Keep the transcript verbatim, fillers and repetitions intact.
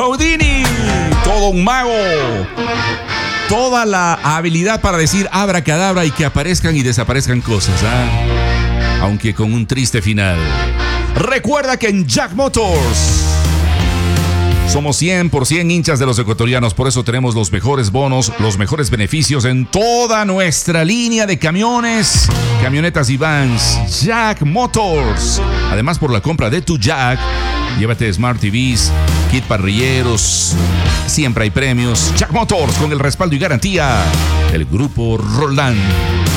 Houdini, todo un mago. Toda la habilidad para decir abracadabra y que aparezcan y desaparezcan cosas, ¿ah? Aunque con un triste final. Recuerda que en Jack Motors somos cien por ciento hinchas de los ecuatorianos, por eso tenemos los mejores bonos, los mejores beneficios en toda nuestra línea de camiones, camionetas y vans. Jack Motors. Además, por la compra de tu Jack, llévate Smart T Vs, kit parrilleros, siempre hay premios. Jack Motors, con el respaldo y garantía del Grupo Roldán.